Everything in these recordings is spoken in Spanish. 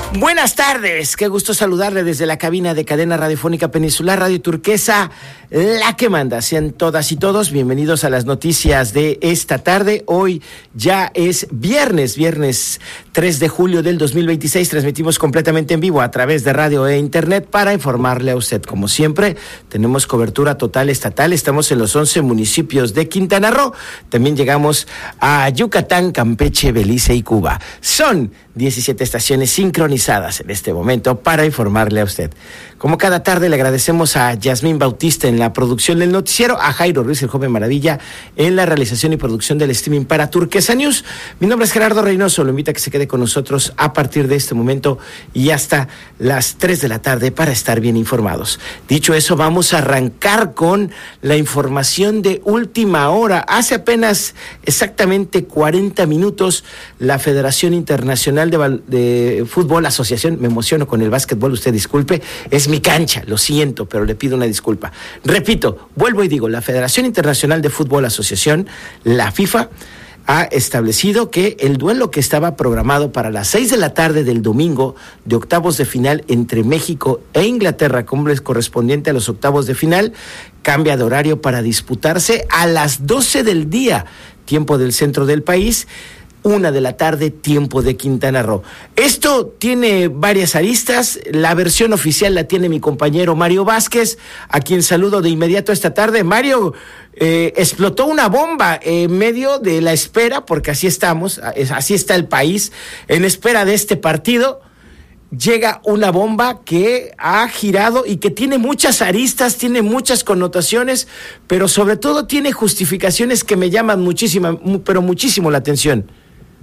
Buenas tardes, qué gusto saludarle desde la cabina de Cadena Radiofónica Peninsular Radio Turquesa, la que manda. Sean todas y todos bienvenidos a las noticias de esta tarde. Hoy ya es viernes 3 de julio del 2026. Transmitimos completamente en vivo a través de radio e internet para informarle a usted. Como siempre, tenemos cobertura total estatal. Estamos en los 11 municipios de Quintana Roo. También llegamos a Yucatán, Campeche, Belice y Cuba. Son 17 estaciones sincronizadas en este momento para informarle a usted. Como cada tarde, le agradecemos a Yasmín Bautista en la producción del noticiero, a Jairo Ruiz, el joven maravilla, en la realización y producción del streaming para Turquesa News. Mi nombre es Gerardo Reynoso, lo invito a que se quede con nosotros a partir de este momento y hasta las 3 de la tarde para estar bien informados. Dicho eso, vamos a arrancar con la información de última hora. Hace apenas exactamente 40 minutos, la Federación Internacional de Fútbol, Asociación, me emociono con el básquetbol, usted disculpe, es mi cancha, lo siento, pero le pido una disculpa. Repito, vuelvo y digo, la Federación Internacional de Fútbol, Asociación, la FIFA, ha establecido que el duelo que estaba programado para las 6 de la tarde del domingo de octavos de final entre México e Inglaterra, como es correspondiente a los octavos de final, cambia de horario para disputarse a las 12 del día, tiempo del centro del país, 1 de la tarde, tiempo de Quintana Roo. Esto tiene varias aristas. La versión oficial la tiene mi compañero Mario Vázquez, a quien saludo de inmediato esta tarde. Mario, explotó una bomba en medio de la espera, porque así estamos, así está el país, en espera de este partido. Llega una bomba que ha girado y que tiene muchas aristas, tiene muchas connotaciones, pero sobre todo tiene justificaciones que me llaman muchísimo la atención.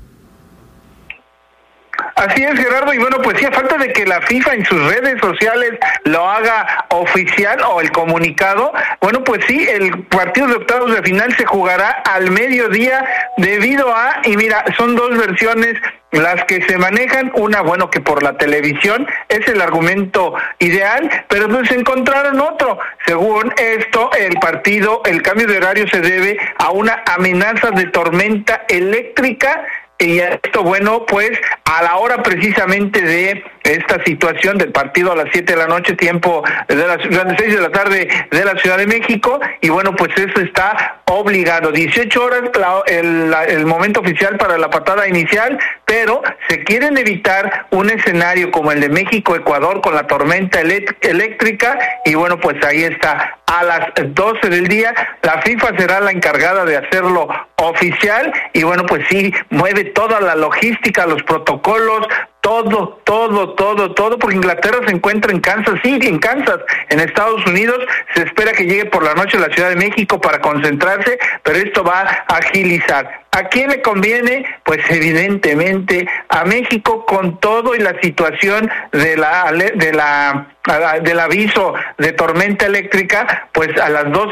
Así es, Gerardo, y bueno, pues sí, a falta de que la FIFA en sus redes sociales lo haga oficial o el comunicado, bueno, pues sí, el partido de octavos de final se jugará al mediodía debido a, y mira, son dos versiones las que se manejan, una, bueno, que por la televisión es el argumento ideal, pero pues encontraron otro. Según esto, el cambio de horario se debe a una amenaza de tormenta eléctrica. Y esto, bueno, pues a la hora precisamente de esta situación del partido a las 7 de la noche, tiempo de las 6 de la tarde de la Ciudad de México, y bueno, pues eso está obligado. 18 horas el momento oficial para la patada inicial, pero se quieren evitar un escenario como el de México-Ecuador con la tormenta eléctrica, y bueno, pues ahí está. A las 12 del día, la FIFA será la encargada de hacerlo oficial, y bueno, pues sí, mueve toda la logística, los protocolos, todo, porque Inglaterra se encuentra en Kansas City, en Estados Unidos. Se espera que llegue por la noche a la Ciudad de México para concentrarse, pero esto va a agilizar. ¿A quién le conviene? Pues evidentemente a México, con todo y la situación del aviso de tormenta eléctrica, pues a las 12